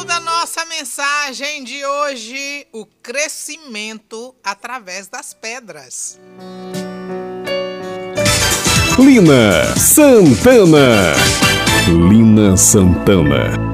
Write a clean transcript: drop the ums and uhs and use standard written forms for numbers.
Título da nossa mensagem de hoje: o crescimento através das pedras. Lina Santana. Lina Santana.